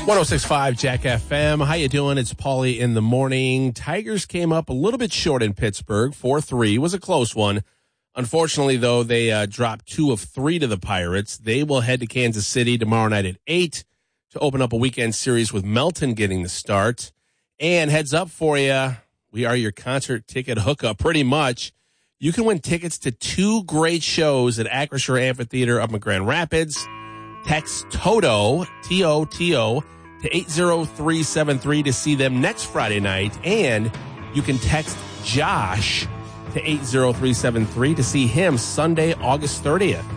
106.5 Jack FM. How you doing? It's Paulie in the morning. Tigers came up a little bit short in Pittsburgh. 4-3 was a close one. Unfortunately, though, they dropped 2 of 3 to the Pirates. They will head to Kansas City tomorrow night at 8 to open up a weekend series with Melton getting the start. And heads up for you, we are your concert ticket hookup pretty much. You can win tickets to 2 great shows at Acrisure Amphitheater up in Grand Rapids. Text TOTO, T-O-T-O, to 80373 to see them next Friday night. And you can text Josh to 80373 to see him Sunday, August 30th.